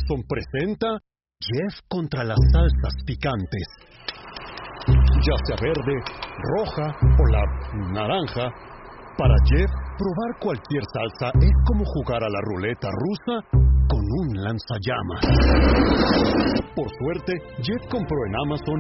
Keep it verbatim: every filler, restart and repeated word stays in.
Amazon presenta Jeff contra las salsas picantes. Ya sea verde, roja o la naranja, para Jeff, probar cualquier salsa es como jugar a la ruleta rusa con un lanzallamas. Por suerte, Jeff compró en Amazon